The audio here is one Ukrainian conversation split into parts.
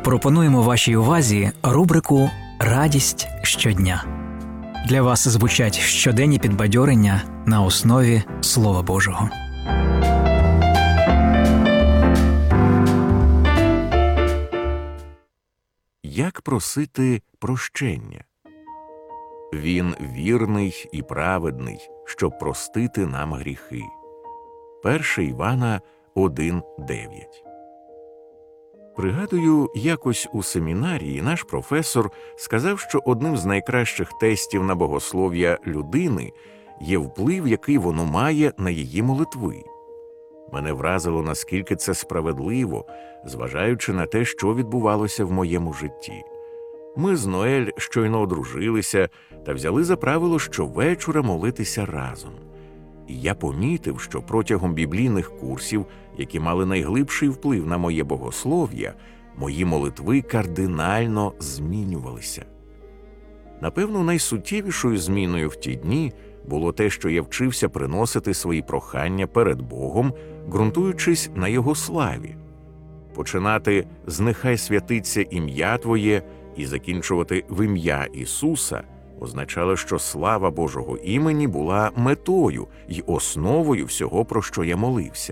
Пропонуємо вашій увазі рубрику «Радість щодня». Для вас звучать щоденні підбадьорення на основі Слова Божого. Як просити прощення? Він вірний і праведний, щоб простити нам гріхи. 1 Івана 1:9. Пригадую, якось у семінарії наш професор сказав, що одним з найкращих тестів на богослов'я людини є вплив, який воно має на її молитви. Мене вразило, наскільки це справедливо, зважаючи на те, що відбувалося в моєму житті. Ми з Ноель щойно одружилися та взяли за правило щовечора молитися разом. І я помітив, що протягом біблійних курсів, які мали найглибший вплив на моє богослов'я, мої молитви кардинально змінювалися. Напевно, найсуттєвішою зміною в ті дні було те, що я вчився приносити свої прохання перед Богом, ґрунтуючись на Його славі. Починати з «Нехай святиться ім'я Твоє» і закінчувати в ім'я Ісуса означало, що слава Божого імені була метою і основою всього, про що я молився.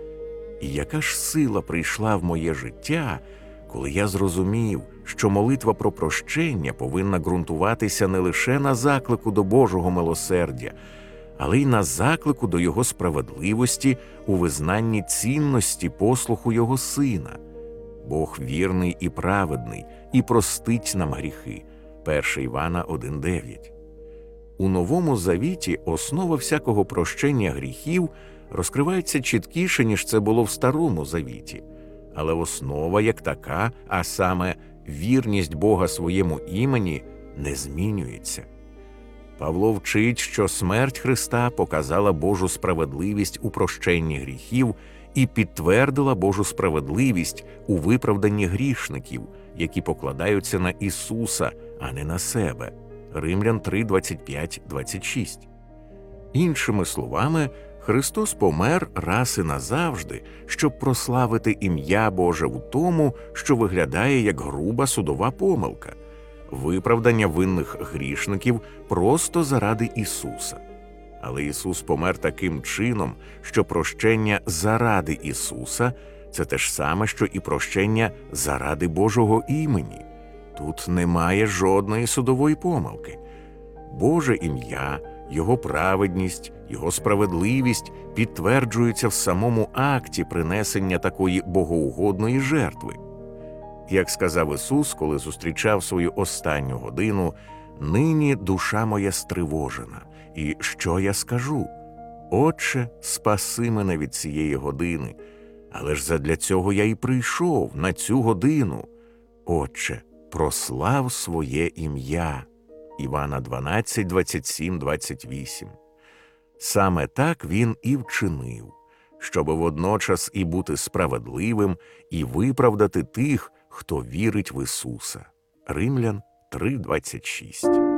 І яка ж сила прийшла в моє життя, коли я зрозумів, що молитва про прощення повинна ґрунтуватися не лише на заклику до Божого милосердя, але й на заклику до Його справедливості у визнанні цінності послуху Його Сина. Бог вірний і праведний, і простить нам гріхи. 1 Івана 1:9. У Новому Завіті основа всякого прощення гріхів розкривається чіткіше, ніж це було в Старому Завіті. Але основа як така, а саме вірність Бога своєму імені, не змінюється. Павло вчить, що смерть Христа показала Божу справедливість у прощенні гріхів і підтвердила Божу справедливість у виправданні грішників, які покладаються на Ісуса, а не на себе. Римлян 3:25-26. Іншими словами, Христос помер раз і назавжди, щоб прославити ім'я Боже в тому, що виглядає як груба судова помилка – виправдання винних грішників просто заради Ісуса. Але Ісус помер таким чином, що прощення заради Ісуса – це те ж саме, що і прощення заради Божого імені. Тут немає жодної судової помилки. Боже ім'я, Його праведність, Його справедливість підтверджуються в самому акті принесення такої богоугодної жертви. Як сказав Ісус, коли зустрічав свою останню годину, «Нині душа моя стривожена, і що я скажу? Отче, спаси мене від цієї години, але ж задля цього я і прийшов на цю годину. Отче, прослав своє ім'я». Івана 12:27-28. Саме так він і вчинив, щоби водночас і бути справедливим, і виправдати тих, хто вірить в Ісуса. Римлян 3:26.